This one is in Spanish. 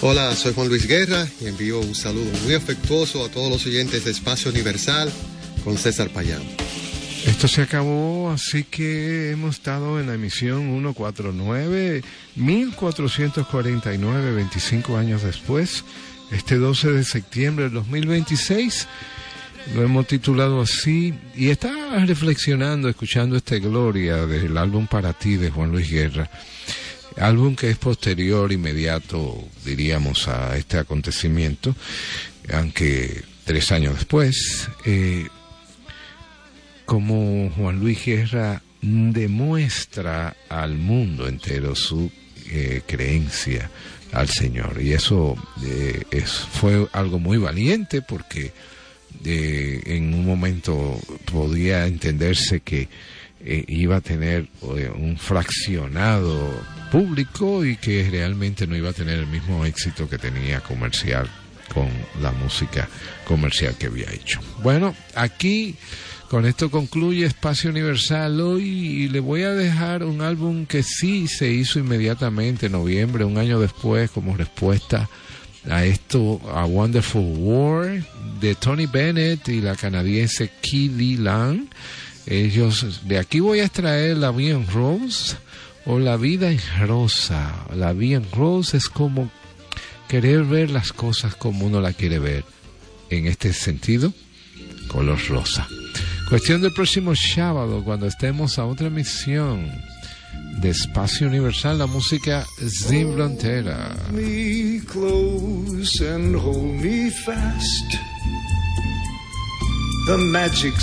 Hola, soy Juan Luis Guerra y envío un saludo muy afectuoso a todos los oyentes de Espacio Universal con César Payán. Esto se acabó, así que hemos estado en la emisión 149, 1449, 25 años después, este 12 de septiembre del 2026. Lo hemos titulado así, y estaba reflexionando, escuchando esta Gloria del álbum Para Ti de Juan Luis Guerra, álbum que es posterior, inmediato, diríamos, a este acontecimiento, aunque 3 años después, como Juan Luis Guerra demuestra al mundo entero su creencia al Señor, y eso fue algo muy valiente, porque en un momento podía entenderse que iba a tener un fraccionado público y que realmente no iba a tener el mismo éxito que tenía comercial con la música comercial que había hecho. Bueno, aquí con esto concluye Espacio Universal hoy, y le voy a dejar un álbum que sí se hizo inmediatamente en noviembre, un año después, como respuesta a esto, a Wonderful War, de Tony Bennett y la canadiense Key Lang. Ellos, de aquí voy a extraer La Vie en Rose, o La Vida en Rosa. La Vie en Rose es como querer ver las cosas como uno la quiere ver, en este sentido, color rosa. Cuestión del próximo sábado, cuando estemos a otra emisión de Espacio Universal, la música sin frontera. Hold me close and hold me fast. The magic